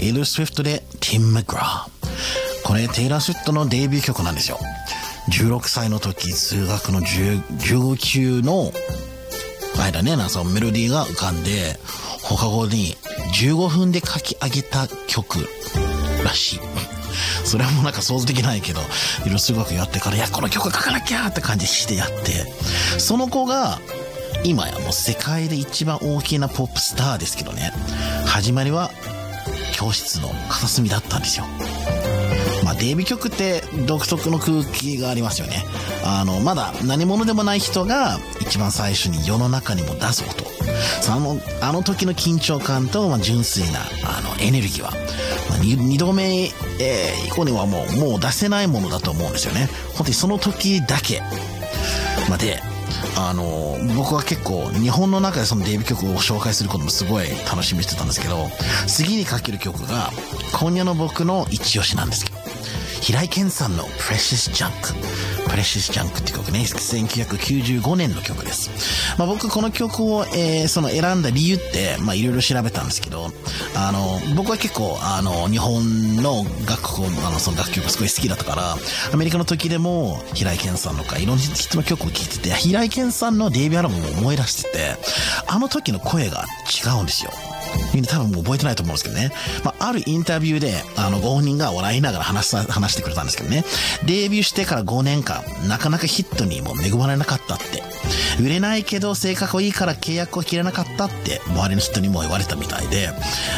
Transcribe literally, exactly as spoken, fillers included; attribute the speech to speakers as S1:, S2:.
S1: テイラー・スウィフトでティム・マグラー。これテイラー・スウィフトのデビュー曲なんですよ。じゅうろくさいの時、数学の授業中の間ね、なんかそのメロディーが浮かんで、放課後にじゅうごふんで書き上げた曲らしい。それはもうなんか想像できないけど、いろいろ数学やってから、いや、この曲書かなきゃって感じしてやって、その子が、今やもう世界で一番大きなポップスターですけどね、始まりは教室の片隅だったんですよ。まあ、デビュー曲って独特の空気がありますよね。あの、まだ何者でもない人が一番最初に世の中にも出そうと。あの、あの時の緊張感と、まあ、純粋な、あの、エネルギーは、まあ、二, 二度目、えー、以降にはもう、もう出せないものだと思うんですよね。本当にその時だけ。まあ、で、あの、僕は結構日本の中でそのデビュー曲を紹介することもすごい楽しみにしてたんですけど、次にかける曲が今夜の僕の一押しなんですけど、平井堅さんの Precious Junk。Precious Junk って曲ね、せんきゅうひゃくきゅうじゅうごねんの曲です。まあ僕この曲を、えー、その選んだ理由って、まあいろいろ調べたんですけど、あの、僕は結構、あの、日本の楽曲、あの、その楽曲すごい好きだったから、アメリカの時でも平井堅さんとかいろんな人の曲を聴いてて、平井堅さんのデビューアルバムを思い出してて、あの時の声が違うんですよ。みんな多分もう覚えてないと思うんですけどね。まあ、あるインタビューで、あの、ご本人が笑いながら話さ、話してくれたんですけどね。デビューしてからごねんかん、なかなかヒットにも恵まれなかったって。売れないけど性格はいいから契約を切れなかったって、周りの人にも言われたみたいで、